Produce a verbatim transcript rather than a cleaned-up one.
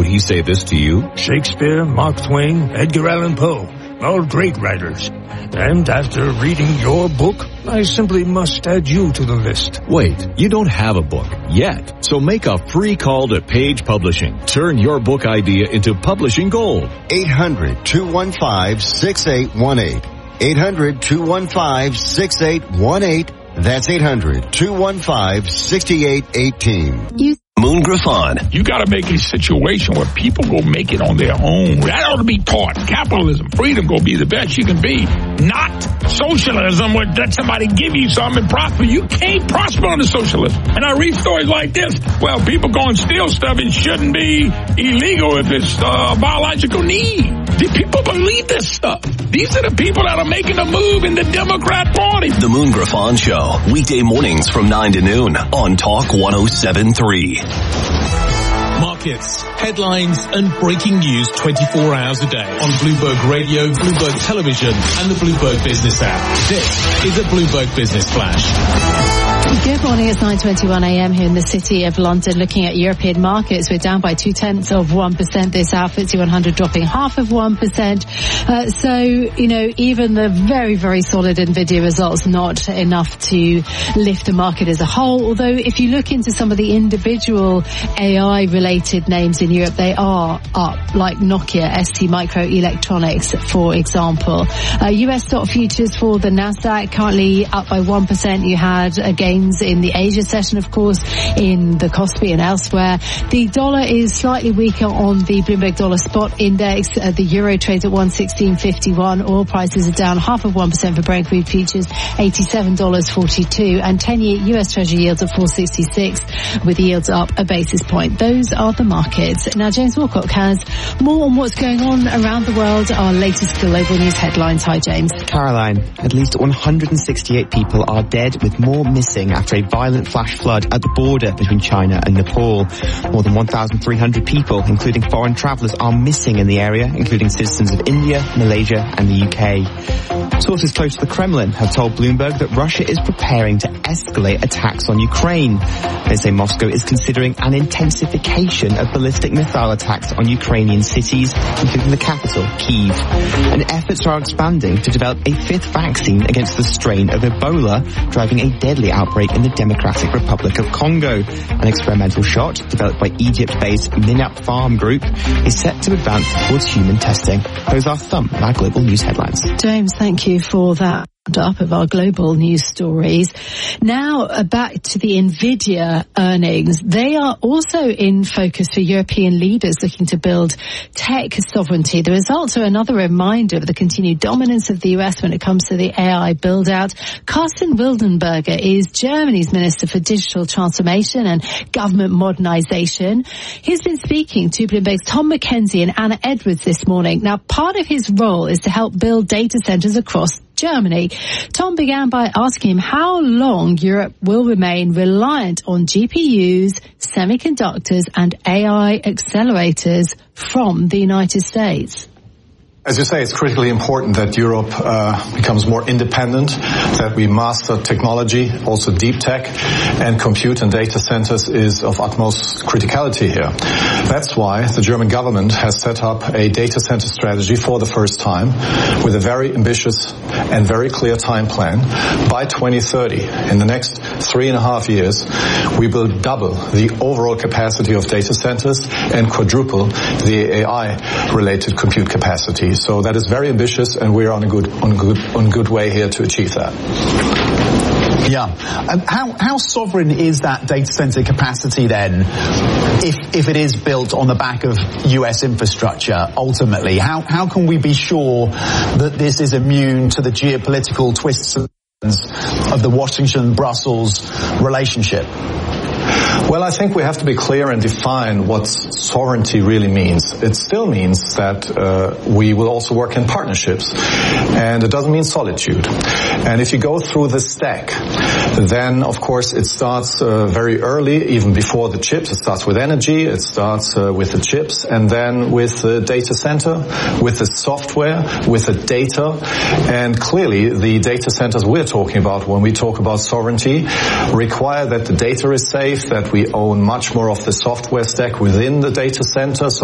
would he say this to you? Shakespeare, Mark Twain, Edgar Allan Poe, all great writers. And after reading your book, I simply must add you to the list. Wait, you don't have a book yet. So make a free call to Page Publishing. Turn your book idea into publishing gold. eight hundred, two one five, six eight one eight. eight hundred, two one five, six eight one eight. That's eight hundred, two one five, six eight one eight. You Moon Griffon. You got to make a situation where people go make it on their own. That ought to be taught. Capitalism, freedom, go be the best you can be. Not socialism where let somebody give you something and prosper. You can't prosper under socialism. And I read stories like this. Well, people go and steal stuff. It shouldn't be illegal if it's uh, a biological need. Do people believe this stuff? These are the people that are making the move in the Democrat Party. The Moon Griffon Show. Weekday mornings from nine to noon on Talk one oh seven point three. Markets, headlines, and breaking news twenty-four hours a day on Bloomberg Radio, Bloomberg Television, and the Bloomberg Business app. This is a Bloomberg Business Flash. Good morning, it's nine twenty-one a.m. here in the city of London. Looking at European markets, we're down by two-tenths of one percent this hour, F T S E one hundred dropping half of one percent. Uh, so, you know, even the very, very solid NVIDIA results, not enough to lift the market as a whole. Although, if you look into some of the individual A I-related names in Europe, they are up, like Nokia, S T Microelectronics, for example. Uh, U S stock futures for the Nasdaq currently up by one percent. You had a gains in the Asia session, of course, in the Kospi and elsewhere. The dollar is slightly weaker on the Bloomberg Dollar Spot Index. Uh, the euro trades at one sixteen fifty-one. Oil prices are down half of one percent for Brent crude futures, eighty-seven forty-two. And ten-year U S Treasury yields at four sixty-six, with yields up a basis point. Those are the markets. Now, James Wilcock has more on what's going on around the world. Our latest global news headlines. Hi, James. Caroline, at least one hundred sixty-eight people are dead, with more missing after a violent flash flood at the border between China and Nepal. More than one thousand three hundred people, including foreign travellers, are missing in the area, including citizens of India, Malaysia and the U K. Sources close to the Kremlin have told Bloomberg that Russia is preparing to escalate attacks on Ukraine. They say Moscow is considering an intensification of ballistic missile attacks on Ukrainian cities, including the capital, Kyiv. And efforts are expanding to develop a fifth vaccine against the strain of Ebola, driving a deadly outbreak in the Democratic Republic of Congo. An experimental shot developed by Egypt-based Minap Farm Group is set to advance towards human testing. Those are some of our global news headlines. James, thank you for that up of our global news stories. Now uh, back to the NVIDIA earnings. They are also in focus for European leaders looking to build tech sovereignty. The results are another reminder of the continued dominance of the U S when it comes to the A I build-out. Carsten Wildenberger is Germany's Minister for Digital Transformation and Government Modernization. He's been speaking to Bloomberg's Tom McKenzie and Anna Edwards this morning. Now, part of his role is to help build data centers across Germany. Tom began by asking him how long Europe will remain reliant on G P Us, semiconductors and A I accelerators from the United States. As you say, it's critically important that Europe uh, becomes more independent, that we master technology, also deep tech, and compute and data centers is of utmost criticality here. That's why the German government has set up a data center strategy for the first time with a very ambitious and very clear time plan. By twenty thirty, in the next three and a half years, we will double the overall capacity of data centers and quadruple the A I-related compute capacity. So that is very ambitious, and we're on a good, on good, on good way here to achieve that. Yeah. Um, how how sovereign is that data center capacity then, if if it is built on the back of U S infrastructure ultimately? How how can we be sure that this is immune to the geopolitical twists of the Washington-Brussels relationship? Well, I think we have to be clear and define what sovereignty really means. It still means that uh, we will also work in partnerships, and it doesn't mean solitude. And if you go through the stack, then of course it starts uh, very early, even before the chips. It starts with energy, it starts uh, with the chips, and then with the data center, with the software, with the data. And clearly the data centers we're talking about when we talk about sovereignty require that the data is safe, that we own much more of the software stack within the data center. So